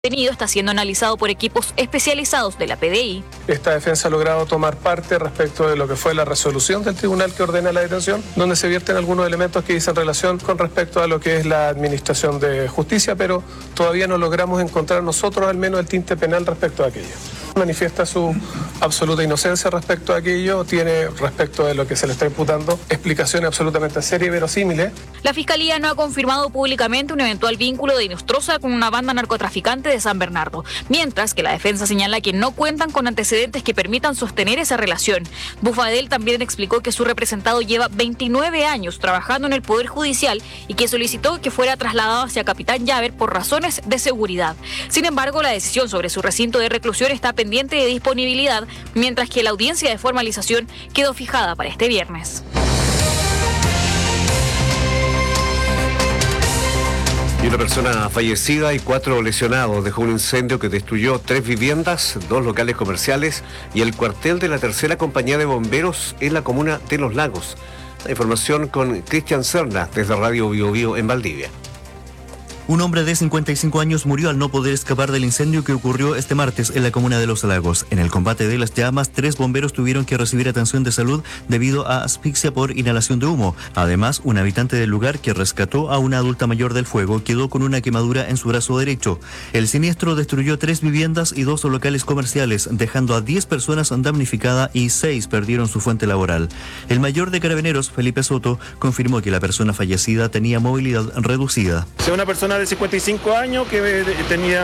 Detenido está siendo analizado por equipos especializados de la PDI. Esta defensa ha logrado tomar parte respecto de lo que fue la resolución del tribunal que ordena la detención, donde se vierten algunos elementos que dicen relación con respecto a lo que es la administración de justicia, pero todavía no logramos encontrar nosotros al menos el tinte penal respecto a aquello. Manifiesta su absoluta inocencia respecto a aquello, tiene respecto de lo que se le está imputando explicaciones absolutamente serias y verosímiles. La Fiscalía no ha confirmado públicamente un eventual vínculo de Inostroza con una banda narcotraficante de San Bernardo, mientras que la defensa señala que no cuentan con antecedentes que permitan sostener esa relación. Bufadel también explicó que su representado lleva 29 años trabajando en el Poder Judicial y que solicitó que fuera trasladado hacia Capitán Llaver por razones de seguridad. Sin embargo, la decisión sobre su recinto de reclusión está pendiente de disponibilidad, mientras que la audiencia de formalización quedó fijada para este viernes. Y una persona fallecida y 4 lesionados dejó un incendio que destruyó 3 viviendas, 2 locales comerciales y el cuartel de la tercera compañía de bomberos en la comuna de Los Lagos. La información con Cristian Serna desde Radio Bio Bio en Valdivia. Un hombre de 55 años murió al no poder escapar del incendio que ocurrió este martes en la comuna de Los Lagos. En el combate de las llamas, 3 bomberos tuvieron que recibir atención de salud debido a asfixia por inhalación de humo. Además, un habitante del lugar que rescató a una adulta mayor del fuego quedó con una quemadura en su brazo derecho. El siniestro destruyó 3 viviendas y 2 locales comerciales, dejando a 10 personas damnificadas y 6 perdieron su fuente laboral. El mayor de Carabineros, Felipe Soto, confirmó que la persona fallecida tenía movilidad reducida. Una persona de 55 años que tenía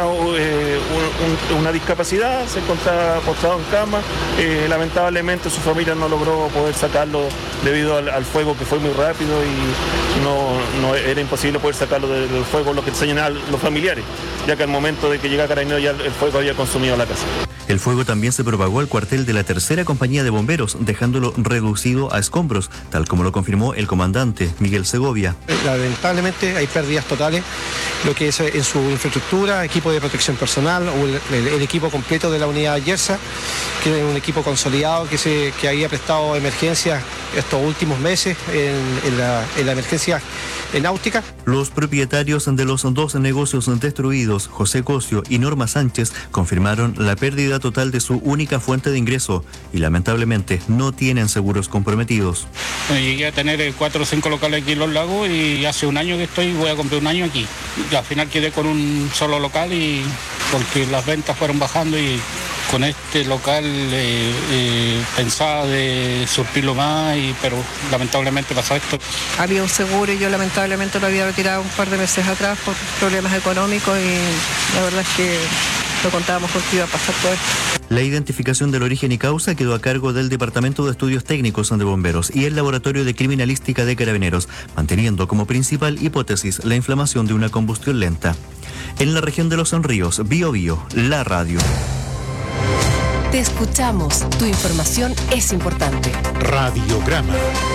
una discapacidad, se encontraba postrado en cama. Lamentablemente su familia no logró poder sacarlo debido al fuego que fue muy rápido y no era imposible poder sacarlo del fuego, lo que señalaban los familiares, ya que al momento de que llega Carabineros ya el fuego había consumido la casa. El fuego también se propagó al cuartel de la tercera compañía de bomberos, dejándolo reducido a escombros, tal como lo confirmó el comandante Miguel Segovia. Lamentablemente hay pérdidas totales, lo que es en su infraestructura, equipo de protección personal o el equipo completo de la unidad Yersa, que es un equipo consolidado que había prestado emergencias estos últimos meses en la emergencia náutica. Los propietarios de los 2 negocios destruidos, José Cosio y Norma Sánchez, confirmaron la pérdida total de su única fuente de ingreso y lamentablemente no tienen seguros comprometidos. Llegué a tener 4 o 5 locales aquí en Los Lagos y hace un año que voy a cumplir un año aquí. Y al final quedé con un solo local y porque las ventas fueron bajando y con este local pensaba de surtirlo más, pero lamentablemente pasó esto. Había un seguro y yo lamentablemente lo había retirado un par de meses atrás por problemas económicos y la verdad es que no contábamos con que iba a pasar todo esto. La identificación del origen y causa quedó a cargo del Departamento de Estudios Técnicos de Bomberos y el Laboratorio de Criminalística de Carabineros, manteniendo como principal hipótesis la inflamación de una combustión lenta. En la región de Los Ríos, Bio Bio, la radio. Te escuchamos. Tu información es importante. Radiograma.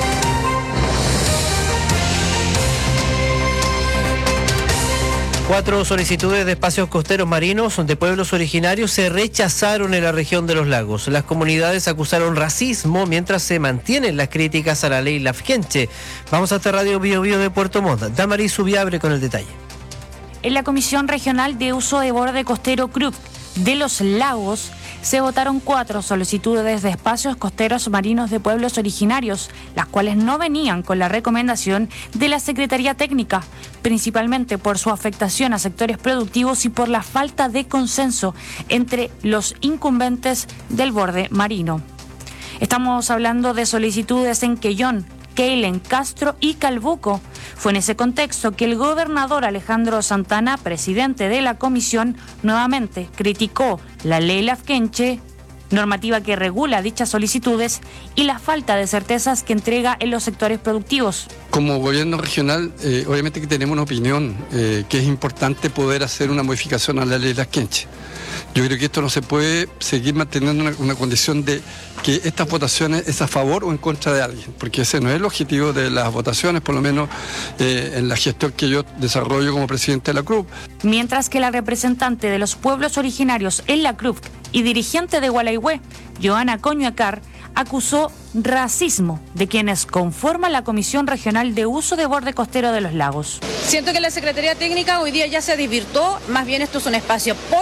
Cuatro solicitudes de espacios costeros marinos de pueblos originarios se rechazaron en la región de Los Lagos. Las comunidades acusaron racismo mientras se mantienen las críticas a la ley Lafkenche. Vamos hasta Radio Bio Bio de Puerto Montt. Damaris Subiabre con el detalle. En la Comisión Regional de Uso de Borde Costero CRUB de Los Lagos se votaron 4 solicitudes de espacios costeros marinos de pueblos originarios, las cuales no venían con la recomendación de la Secretaría Técnica, principalmente por su afectación a sectores productivos y por la falta de consenso entre los incumbentes del borde marino. Estamos hablando de solicitudes en Quellón, Keilen, Castro y Calbuco. Fue en ese contexto que el gobernador Alejandro Santana, presidente de la comisión, nuevamente criticó la ley Lafkenche, normativa que regula dichas solicitudes, y la falta de certezas que entrega en los sectores productivos. Como gobierno regional, obviamente que tenemos una opinión, que es importante poder hacer una modificación a la ley Lafkenche. Yo creo que esto no se puede seguir manteniendo una condición de que estas votaciones es a favor o en contra de alguien, porque ese no es el objetivo de las votaciones, por lo menos en la gestión que yo desarrollo como presidente de la CRUB. Mientras que la representante de los pueblos originarios en la CRUB y dirigente de Gualeguay, Joana Coñuacar, acusó racismo de quienes conforman la Comisión Regional de Uso de Borde Costero de los Lagos. Siento que la Secretaría Técnica hoy día ya se desvirtuó, más bien esto es un espacio